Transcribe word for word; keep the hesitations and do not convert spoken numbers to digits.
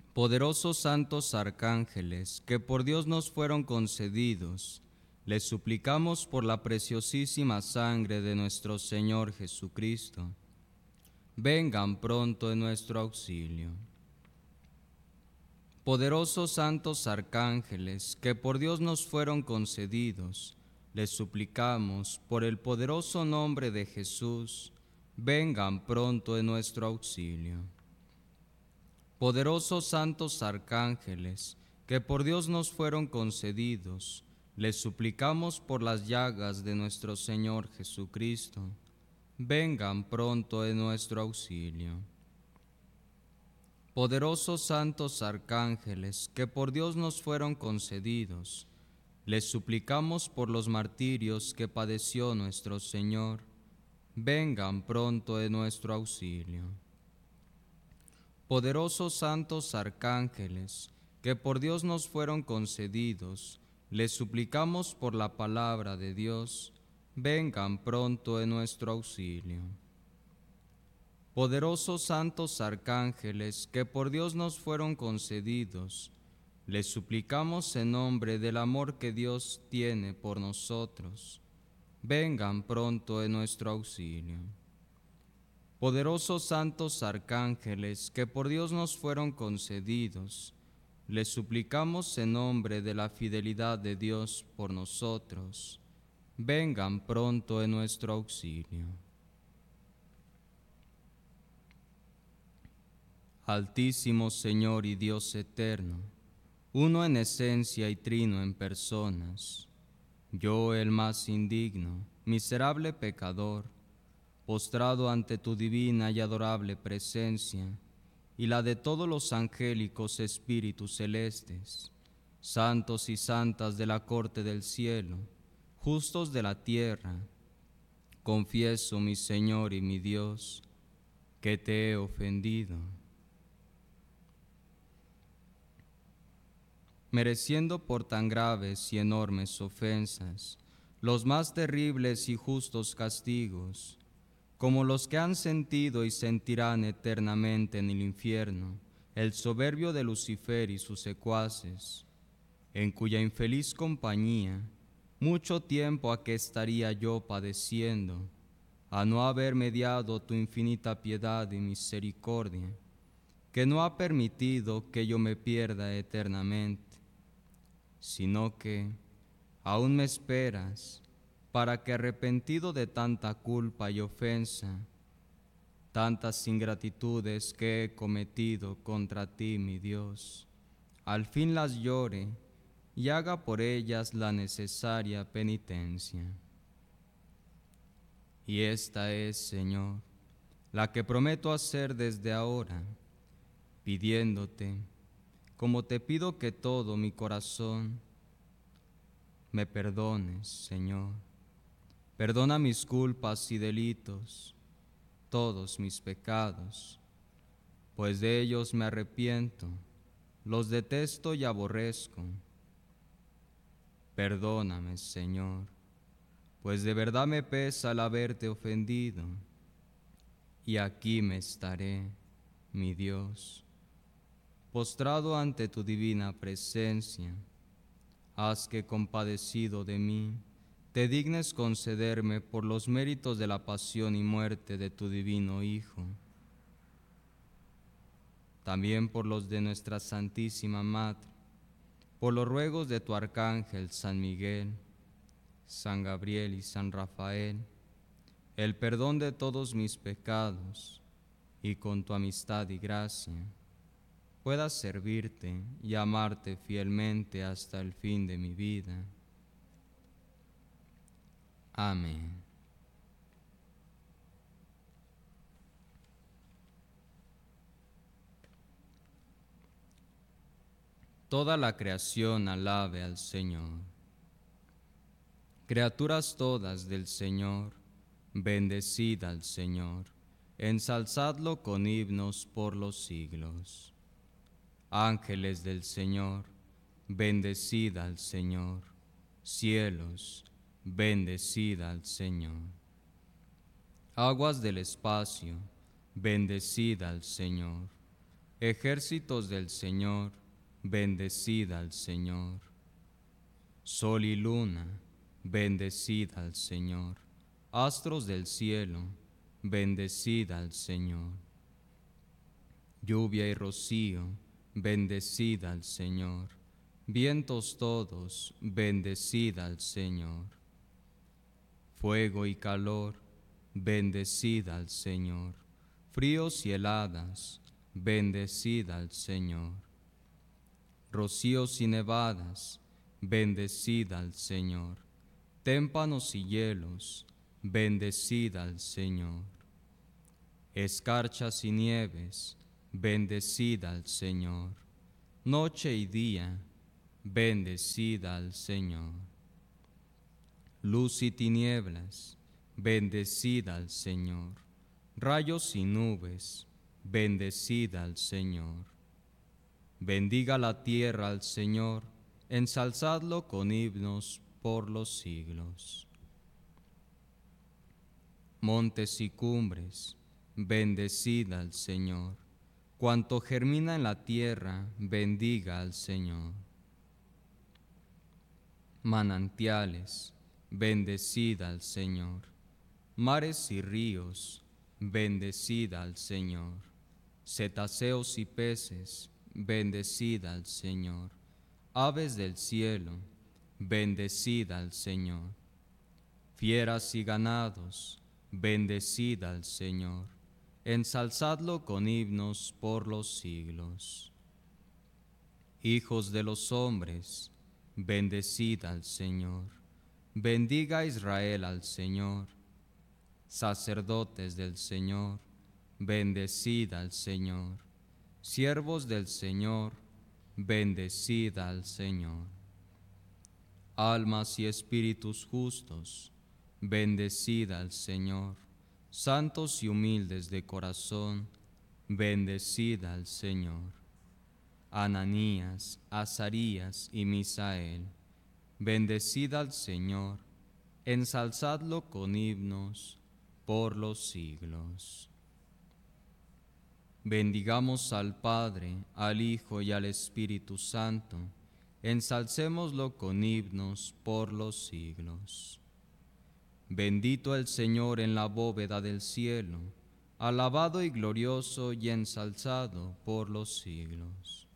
Poderosos santos arcángeles, que por Dios nos fueron concedidos, les suplicamos por la preciosísima sangre de nuestro Señor Jesucristo, vengan pronto en nuestro auxilio. Poderosos santos arcángeles, que por Dios nos fueron concedidos, les suplicamos por el poderoso nombre de Jesús, vengan pronto en nuestro auxilio. Poderosos santos arcángeles, que por Dios nos fueron concedidos, les suplicamos por las llagas de nuestro Señor Jesucristo, vengan pronto en nuestro auxilio. Poderosos santos arcángeles, que por Dios nos fueron concedidos, les suplicamos por los martirios que padeció nuestro Señor, vengan pronto en nuestro auxilio. Poderosos santos arcángeles, que por Dios nos fueron concedidos, les suplicamos por la palabra de Dios, vengan pronto en nuestro auxilio. Poderosos santos arcángeles, que por Dios nos fueron concedidos, les suplicamos en nombre del amor que Dios tiene por nosotros, vengan pronto en nuestro auxilio. Poderosos santos arcángeles, que por Dios nos fueron concedidos, les suplicamos en nombre de la fidelidad de Dios por nosotros, vengan pronto en nuestro auxilio. Altísimo Señor y Dios eterno, uno en esencia y trino en personas, yo el más indigno, miserable pecador, postrado ante tu divina y adorable presencia, y la de todos los angélicos espíritus celestes, santos y santas de la corte del cielo, justos de la tierra, confieso, mi Señor y mi Dios, que te he ofendido, mereciendo por tan graves y enormes ofensas los más terribles y justos castigos, como los que han sentido y sentirán eternamente en el infierno el soberbio de Lucifer y sus secuaces, en cuya infeliz compañía mucho tiempo ha que estaría yo padeciendo, a no haber mediado tu infinita piedad y misericordia, que no ha permitido que yo me pierda eternamente, sino que aún me esperas, para que arrepentido de tanta culpa y ofensa, tantas ingratitudes que he cometido contra ti, mi Dios, al fin las llore y haga por ellas la necesaria penitencia. Y esta es, Señor, la que prometo hacer desde ahora, pidiéndote, como te pido que todo mi corazón me perdones, Señor. Perdona mis culpas y delitos, todos mis pecados, pues de ellos me arrepiento, los detesto y aborrezco. Perdóname, Señor, pues de verdad me pesa el haberte ofendido, y aquí me estaré, mi Dios, postrado ante tu divina presencia. Haz que, compadecido de mí, te dignes concederme por los méritos de la pasión y muerte de tu divino Hijo, también por los de nuestra Santísima Madre, por los ruegos de tu Arcángel San Miguel, San Gabriel y San Rafael, el perdón de todos mis pecados, y con tu amistad y gracia, pueda servirte y amarte fielmente hasta el fin de mi vida. Amén. Toda la creación alabe al Señor. Criaturas todas del Señor, bendecid al Señor, ensalzadlo con himnos por los siglos. Ángeles del Señor, bendecid al Señor. Cielos, bendecid al Señor. Aguas del espacio, bendecid al Señor. Ejércitos del Señor, bendecid al Señor. Sol y luna, bendecid al Señor. Astros del cielo, bendecid al Señor. Lluvia y rocío, bendecid al Señor. Vientos todos, bendecid al Señor. Fuego y calor, bendecid al Señor. Fríos y heladas, bendecid al Señor. Rocíos y nevadas, bendecid al Señor. Témpanos y hielos, bendecid al Señor. Escarchas y nieves, bendecid al Señor. Noche y día, bendecid al Señor. Luz y tinieblas, bendecid al Señor. Rayos y nubes, bendecid al Señor. Bendiga la tierra al Señor, ensalzadlo con himnos por los siglos. Montes y cumbres, bendecid al Señor. Cuanto germina en la tierra, bendiga al Señor. Manantiales, bendecid al Señor. Mares y ríos, bendecid al Señor. Cetáceos y peces, bendecid al Señor. Aves del cielo, bendecid al Señor. Fieras y ganados, bendecid al Señor. Ensalzadlo con himnos por los siglos. Hijos de los hombres, bendecid al Señor. Bendiga Israel al Señor. Sacerdotes del Señor, bendecid al Señor. Siervos del Señor, bendecid al Señor. Almas y espíritus justos, bendecid al Señor. Santos y humildes de corazón, bendecid al Señor. Ananías, Azarías y Misael, bendecid al Señor, ensalzadlo con himnos por los siglos. Bendigamos al Padre, al Hijo y al Espíritu Santo, ensalcémoslo con himnos por los siglos. Bendito el Señor en la bóveda del cielo, alabado y glorioso y ensalzado por los siglos.